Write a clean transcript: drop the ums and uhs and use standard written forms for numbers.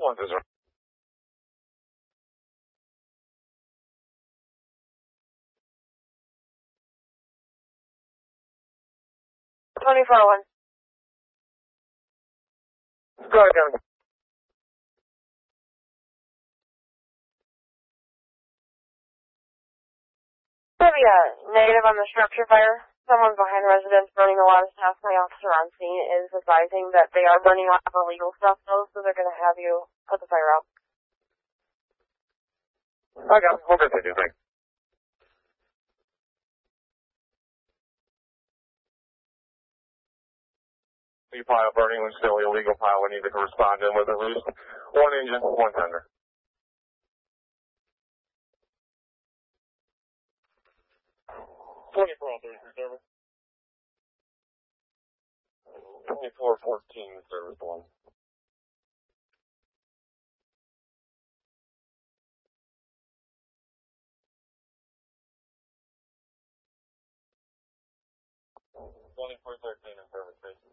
1 is 24-1. Go ahead, Kevin. Maybe a negative on the structure fire. Someone's behind residence burning a lot of stuff. My officer on scene is advising that they are burning off illegal stuff though, so they're going to have you put the fire out. I got it. We'll continue. Thanks. Pile burning was still illegal pile. We need to respond in with at least 1 engine, 1 tender. Service. 2414 service 1. Service 3.